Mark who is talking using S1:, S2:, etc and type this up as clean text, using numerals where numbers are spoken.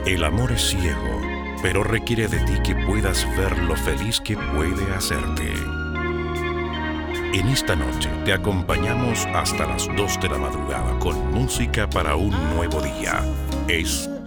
S1: El amor es ciego, pero requiere de ti que puedas ver lo feliz que puede hacerte. En esta noche te acompañamos hasta las 2 de la madrugada con música para un nuevo día. Es